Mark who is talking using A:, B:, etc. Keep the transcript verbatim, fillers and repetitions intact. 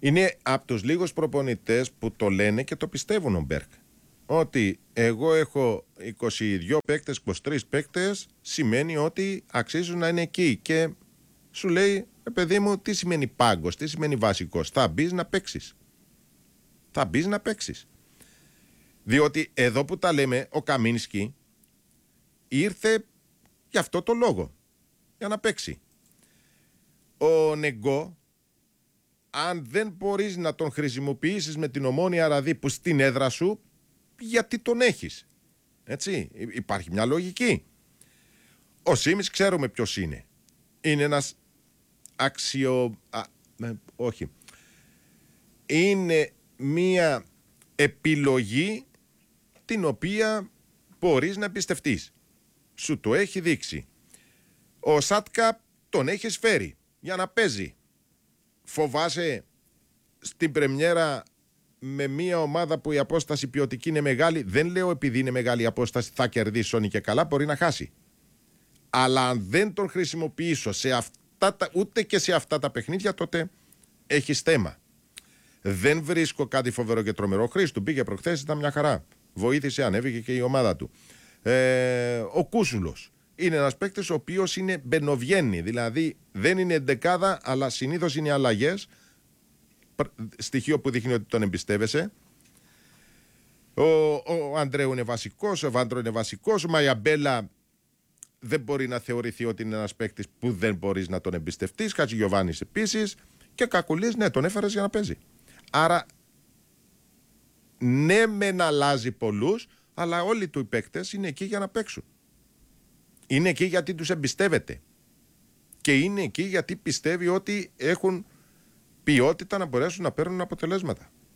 A: Είναι από τους λίγους προπονητές που το λένε και το πιστεύουν ο Μπέρκ. Ότι εγώ έχω είκοσι δύο παίκτες, είκοσι τρεις παίκτες, σημαίνει ότι αξίζουν να είναι εκεί. Και σου λέει, παιδί μου, τι σημαίνει πάγκος, τι σημαίνει βασικός. Θα μπεις να παίξεις. Θα μπεις να παίξεις. Διότι εδώ που τα λέμε, ο Καμίνσκι ήρθε για αυτό το λόγο. Για να παίξει. Ο Νεγκό, αν δεν μπορείς να τον χρησιμοποιήσεις με την Ομόνοια Ραδίπου στην έδρα σου, γιατί τον έχεις. Έτσι, υπάρχει μια λογική. Ο Σίμις ξέρουμε ποιος είναι. Είναι ένας αξιο... Α, με, όχι. Είναι μια επιλογή την οποία μπορείς να εμπιστευτείς. Σου το έχει δείξει. Ο Σάτκα τον έχεις φέρει για να παίζει. Φοβάσαι στην πρεμιέρα με μια ομάδα που η απόσταση ποιοτική είναι μεγάλη? Δεν λέω επειδή είναι μεγάλη η απόσταση θα κερδίσει όνει και καλά, μπορεί να χάσει. Αλλά αν δεν τον χρησιμοποιήσω σε αυτά τα, ούτε και σε αυτά τα παιχνίδια, τότε έχεις θέμα. Δεν βρίσκω κάτι φοβερό και τρομερό. Χρήστου πήγε προχθές, ήταν μια χαρά. Βοήθησε, ανέβηκε και η ομάδα του. Ε, ο Κούσουλος είναι ένας παίκτης ο οποίος είναι μπαινοβγαίνει. Δηλαδή δεν είναι εντεκάδα, αλλά συνήθως είναι αλλαγές. Στοιχείο που δείχνει ότι τον εμπιστεύεσαι. Ο, ο Αντρέου είναι βασικός, ο Βάντρο είναι βασικός, ο Μαϊαμπέλα δεν μπορεί να θεωρηθεί ότι είναι ένας παίκτης που δεν μπορείς να τον εμπιστευτείς. Χατζηγιοβάνης επίσης. Και Κακουλής, ναι, τον έφερες για να παίζει. Άρα ναι, μεν αλλάζει πολλούς, αλλά όλοι του οι παίκτες είναι εκεί για να παίξουν. Είναι εκεί γιατί τους εμπιστεύεται. Και είναι εκεί γιατί πιστεύει ότι έχουν ποιότητα να μπορέσουν να παίρνουν αποτελέσματα.